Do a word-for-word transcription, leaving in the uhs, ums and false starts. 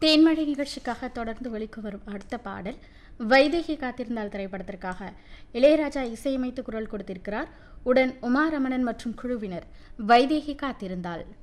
தேன்மழை நிகழ்ச்சிக்காக தொடர்ந்து ஒலிக்கு வரும் அடுத்த பாடல் வைதேகி காத்திருந்தால் திரைப்படத்திற்காக இளையராஜா இசையமைத்து குரல் கொடுத்திருக்கிறார். உடன் உமா ரமணன் மற்றும் குழுவினர். வைதேகி காத்திருந்தால்.